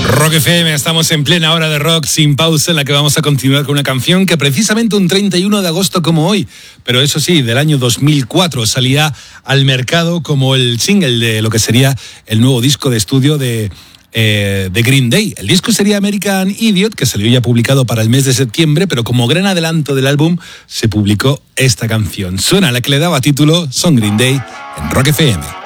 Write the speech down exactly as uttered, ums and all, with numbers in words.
Rock F M, estamos en plena hora de rock sin pausa, en la que vamos a continuar con una canción que precisamente un treinta y uno de agosto como hoy, pero eso sí, del año dos mil cuatro, salía al mercado como el single de lo que sería el nuevo disco de estudio de, eh, de Green Day. El disco sería American Idiot, que salió ya publicado para el mes de septiembre, pero como gran adelanto del álbum se publicó esta canción. Suena la que le daba título, son Green Day en Rock F M.